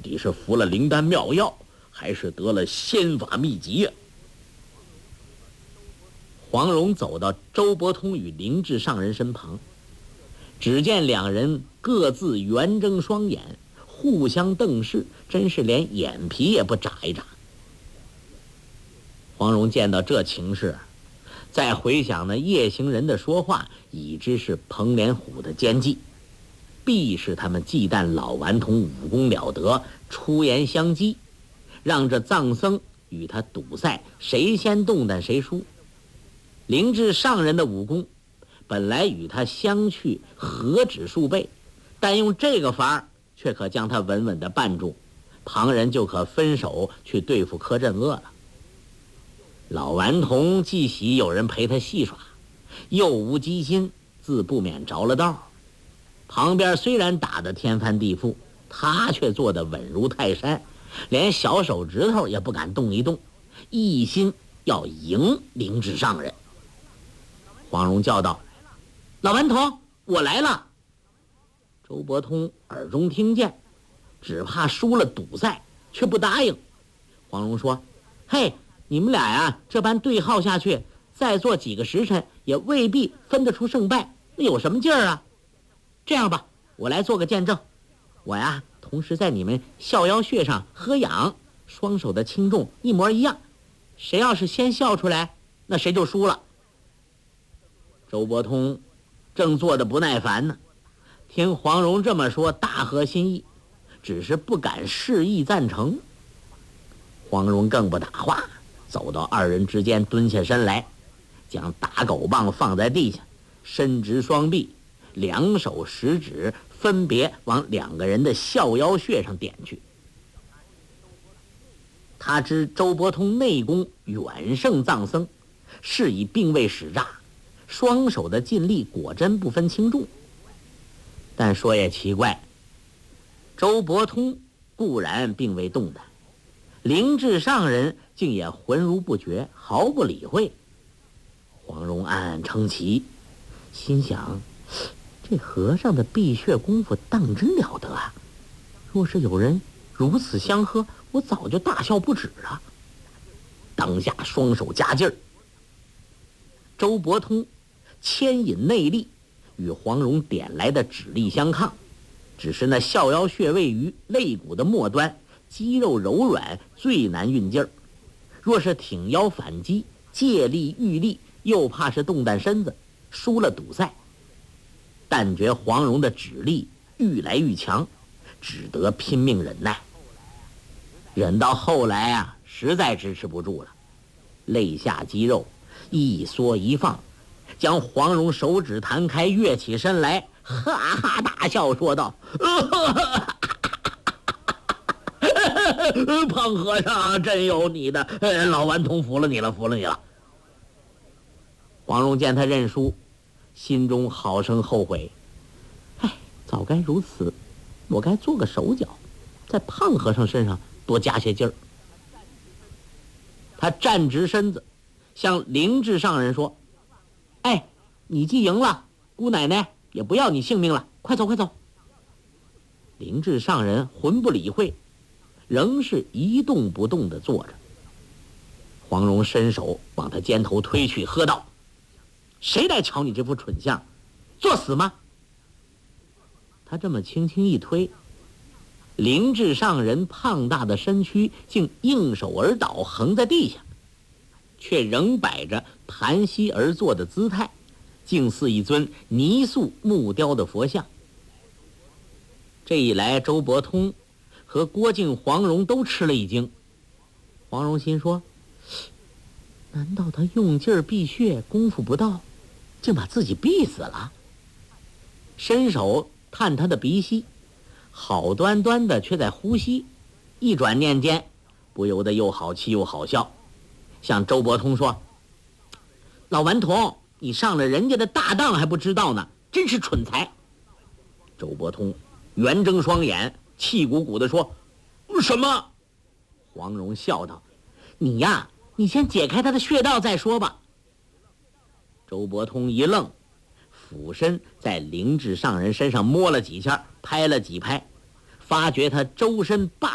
底是服了灵丹妙药，还是得了仙法秘籍呀？黄蓉走到周伯通与灵智上人身旁，只见两人各自圆睁双眼，互相瞪视，真是连眼皮也不眨一眨。黄蓉见到这情势，再回想那夜行人的说话，已知是彭连虎的奸计，必是他们忌惮老顽童武功了得，出言相激，让这藏僧与他赌赛，谁先动弹谁输。灵智上人的武功本来与他相去何止数倍，但用这个法儿却可将他稳稳地绊住，旁人就可分手去对付柯镇恶了。老顽童既喜有人陪他戏耍，又无机心，自不免着了道。旁边虽然打得天翻地覆，他却坐得稳如泰山，连小手指头也不敢动一动，一心要赢灵智上人。黄蓉叫道：“老顽童，我来了。”周伯通耳中听见，只怕输了赌赛，却不答应。黄蓉说：“嘿，你们俩呀，这般对号下去，再做几个时辰也未必分得出胜败，那有什么劲儿啊？这样吧，我来做个见证。我呀，同时在你们笑腰穴上喝痒，双手的轻重一模一样，谁要是先笑出来，那谁就输了。”周伯通正坐得不耐烦呢，听黄蓉这么说，大合心意，只是不敢示意赞成。黄蓉更不打话，走到二人之间，蹲下身来，将打狗棒放在地下，伸直双臂，两手食指分别往两个人的笑腰穴上点去。他知周伯通内功远胜藏僧，是以并未使诈，双手的劲力果真不分轻重。但说也奇怪，周伯通固然并未动弹，灵智上人竟也浑如不觉，毫不理会。黄蓉暗暗称奇，心想：这和尚的辟穴功夫当真了得啊！若是有人如此相喝，我早就大笑不止了。当下双手加劲儿，周伯通牵引内力，与黄蓉点来的指力相抗，只是那笑腰穴位于肋骨的末端，肌肉柔软，最难运劲儿。若是挺腰反击，借力御力，又怕是动弹身子，输了赌赛。但觉黄蓉的指力愈来愈强，只得拼命忍耐。忍到后来啊，实在支持不住了，肋下肌肉一缩一放，将黄蓉手指弹开，跃起身来，哈哈大笑说道：“胖和尚真有你的，老顽童服了你了，服了你了。”黄蓉见他认输，心中好生后悔，早该如此，我该做个手脚，在胖和尚身上多加些劲儿。他站直身子，向灵智上人说：“你既赢了，姑奶奶也不要你性命了，快走快走。”灵智上人浑不理会，仍是一动不动地坐着。黄蓉伸手往他肩头推去，喝道：“谁来瞧你这副蠢相，作死吗？”他这么轻轻一推，灵智上人胖大的身躯竟应手而倒，横在地下，却仍摆着盘膝而坐的姿态，竟似一尊泥塑木雕的佛像。这一来，周伯通和郭靖、黄蓉都吃了一惊。黄蓉心说：难道他用劲儿辟穴，功夫不到，竟把自己逼死了？伸手探他的鼻息，好端端的却在呼吸。一转念间，不由得又好气又好笑，向周伯通说：老顽童，你上了人家的大当还不知道呢，真是蠢材。周伯通圆睁双眼，气鼓鼓地说：什么？黄蓉笑道：你呀，你先解开他的穴道再说吧。周伯通一愣，俯身在灵智上人身上摸了几下，拍了几拍，发觉他周身霸